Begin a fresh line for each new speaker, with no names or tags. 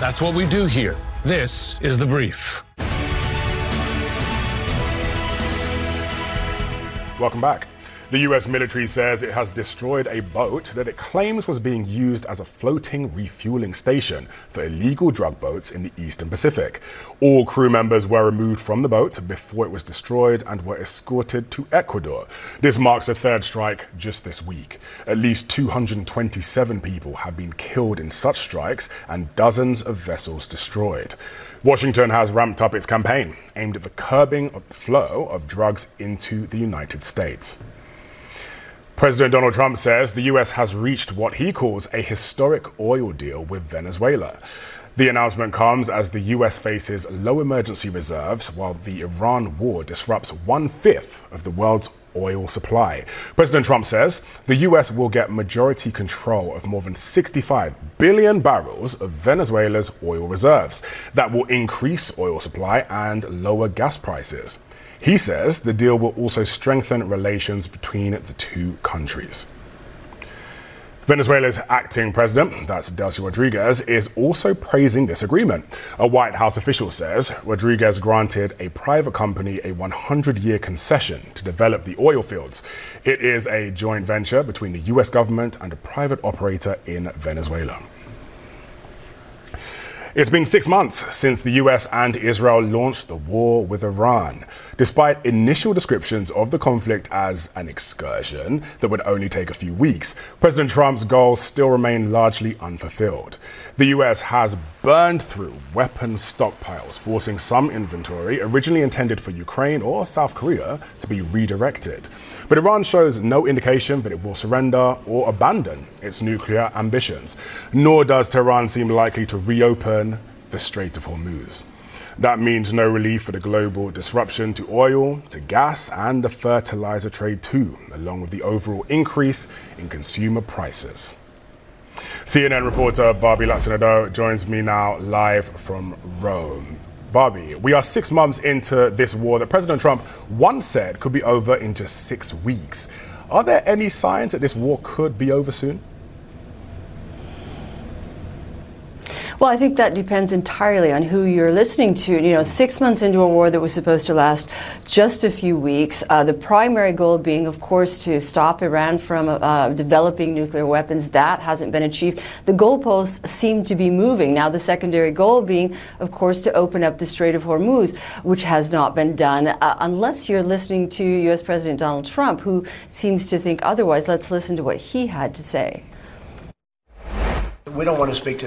That's what we do here. This is The Brief.
Welcome back. The U.S. military says it has destroyed a boat that it claims was being used as a floating refueling station for illegal drug boats in the Eastern Pacific. All crew members were removed from the boat before it was destroyed and were escorted to Ecuador. This marks a third strike just this week. At least 227 people have been killed in such strikes and dozens of vessels destroyed. Washington has ramped up its campaign aimed at the curbing of the flow of drugs into the United States. President Donald Trump says the U.S. has reached what he calls a historic oil deal with Venezuela. The announcement comes as the U.S. faces low emergency reserves while the Iran war disrupts 1/5 of the world's oil supply. President Trump says the U.S. will get majority control of more than 65 billion barrels of Venezuela's oil reserves. That will increase oil supply and lower gas prices. He says the deal will also strengthen relations between the two countries. Venezuela's acting president, that's Delcy Rodriguez, is also praising this agreement. A White House official says Rodriguez granted a private company a 100-year concession to develop the oil fields. It is a joint venture between the U.S. government and a private operator in Venezuela. It's been 6 months since the US and Israel launched the war with Iran. Despite initial descriptions of the conflict as an excursion that would only take a few weeks, President Trump's goals still remain largely unfulfilled. The US has burned through weapons stockpiles, forcing some inventory originally intended for Ukraine or South Korea to be redirected. But Iran shows no indication that it will surrender or abandon its nuclear ambitions, nor does Tehran seem likely to reopen the Strait of Hormuz. That means no relief for the global disruption to oil, to gas, and the fertilizer trade too, along with the overall increase in consumer prices. CNN reporter Barbie Latsinado joins me now live from Rome. Barbie, we are 6 months into this war that President Trump once said could be over in just 6 weeks. Are there any signs that this war could be over soon?
Well, I think that depends entirely on who you're listening to. 6 months into a war that was supposed to last just a few weeks, the primary goal being, of course, to stop Iran from developing nuclear weapons. That hasn't been achieved. The goalposts seem to be moving. Now, the secondary goal being, of course, to open up the Strait of Hormuz, which has not been done, unless you're listening to U.S. President Donald Trump, who seems to think otherwise. Let's listen to what he had to say.
We don't want to speak to